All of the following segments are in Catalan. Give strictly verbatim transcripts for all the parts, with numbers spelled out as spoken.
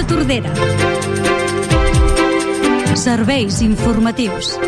Tordera. Serveis informatius.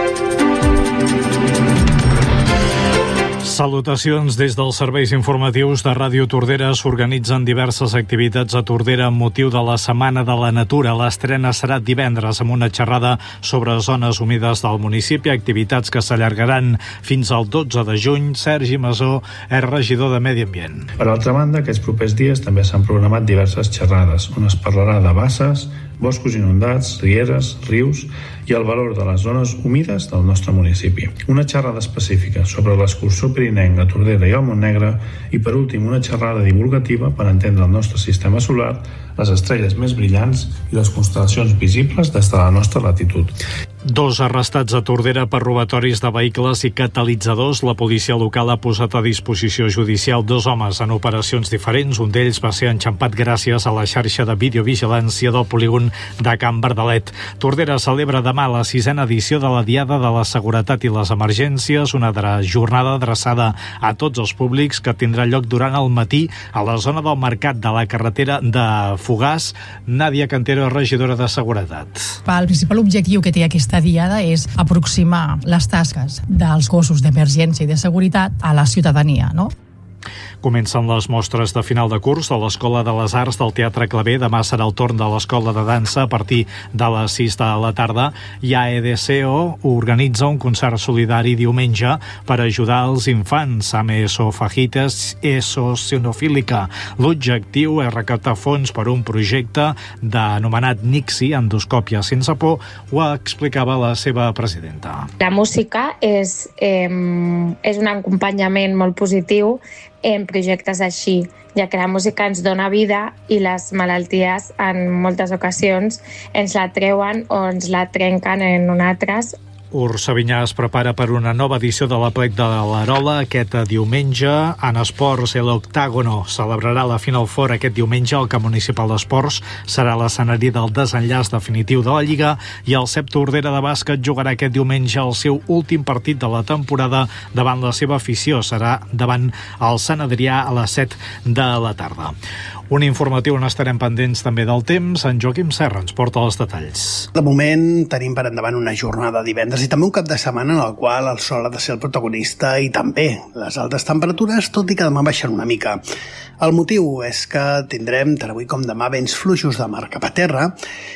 Salutacions des dels serveis informatius de Ràdio Tordera. S'organitzen diverses activitats a Tordera amb motiu de la Setmana de la Natura. L'estrena serà divendres amb una xerrada sobre zones humides del municipi, activitats que s'allargaran fins al dotze de juny. Sergi Masó és regidor de Medi Ambient. Per altra banda, aquests propers dies també s'han programat diverses xerrades on es parlarà de basses, boscos inundats, rieres, rius i el valor de les zones humides del nostre municipi. Una xerrada específica sobre l'excursió pirinenca a Tordera i al Montnegre i, per últim, una xerrada divulgativa per entendre el nostre sistema solar, les estrelles més brillants i les constel·lacions visibles des de la nostra latitud. Dos arrestats a Tordera per robatoris de vehicles i catalitzadors. La policia local ha posat a disposició judicial dos homes en operacions diferents. Un d'ells va ser enxampat gràcies a la xarxa de videovigilància del polígon de Can Verdalet. Tordera celebra demà la sisena edició de la Diada de la Seguretat i les Emergències, una jornada adreçada a tots els públics que tindrà lloc durant el matí a la zona del mercat de la carretera de Fogars. Nàdia Cantero, regidora de Seguretat. El principal objectiu que té aquesta diada és aproximar les tasques dels cossos d'emergència i de seguretat a la ciutadania, no? Comencen les mostres de final de curs de l'Escola de les Arts del Teatre Claver. Demà serà el torn de l'Escola de Dansa a partir de les sis de la tarda. I A E D C O organitza un concert solidari diumenge per ajudar els infants amb esofagitis eosinofílica. L'objectiu és recaptar fons per un projecte anomenat Nixi, endoscòpia sense por. Ho explicava la seva presidenta. La música és, eh, és un acompanyament molt positiu en projectes així, ja que la música ens dona vida i les malalties en moltes ocasions ens la treuen o ens la trenquen en nosaltres. Ur Sabinyà es prepara per una nova edició de l'Aplec de l'Arola aquest diumenge. En esports, l'Octàgono celebrarà la Final Four aquest diumenge. El Camp Municipal d'Esports serà l'escenari del desenllaç definitiu de la Lliga i el C E P Tordera de bàsquet jugarà aquest diumenge el seu últim partit de la temporada davant la seva afició. Serà davant el Sant Adrià a les set de la tarda. Un informatiu on estarem pendents també del temps. En Joaquim Serra ens porta els detalls. De moment tenim per endavant una jornada divendres i també un cap de setmana en el qual el sol ha de ser el protagonista i també les altes temperatures, tot i que demà baixen una mica. El motiu és que tindrem tant avui com demà vents fluixos de mar cap a terra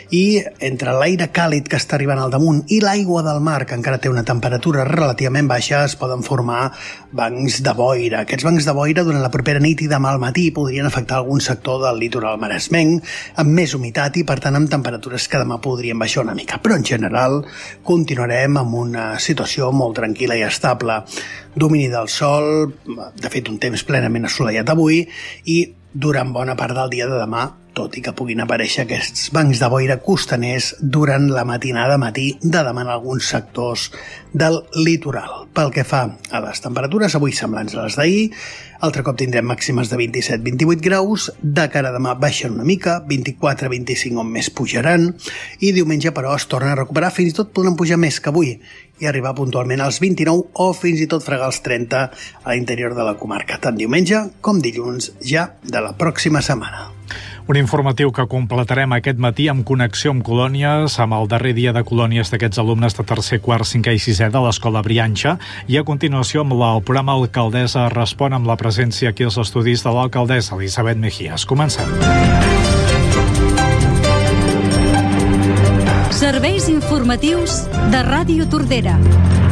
i entre l'aire càlid que està arribant al damunt i l'aigua del mar, que encara té una temperatura relativament baixa, es poden formar bancs de boira. Aquests bancs de boira durant la propera nit i demà al matí podrien afectar algun sector del litoral maresmenc amb més humitat i, per tant, amb temperatures que demà podrien baixar una mica. Però, en general, continuarem amb una situació molt tranquil·la i estable. Domini del sol, de fet, un temps plenament assolellat avui i durant bona part del dia de demà, tot i que puguin aparèixer aquests bancs de boira costaners durant la matinada matí de demà en alguns sectors del litoral. Pel que fa a les temperatures, avui semblants a les d'ahir, altre cop tindrem màximes de vint-i-set a vint-i-vuit graus, de cara a demà baixen una mica, vint-i-quatre a vint-i-cinc on més pujaran, i diumenge, però, es tornen a recuperar, fins i tot poden pujar més que avui, i arribar puntualment als vint-i-nou o fins i tot fregar els trenta a l'interior de la comarca, tant diumenge com dilluns ja de la pròxima setmana. Un informatiu que completarem aquest matí amb connexió amb colònies, amb el darrer dia de colònies d'aquests alumnes de tercer, quart, cinquè i sisè de l'Escola Brianxa, i a continuació amb el programa Alcaldessa Respon amb la presència aquí als estudis de l'alcaldessa Elisabet Mejías. Comencem. Serveis informatius de Ràdio Tordera.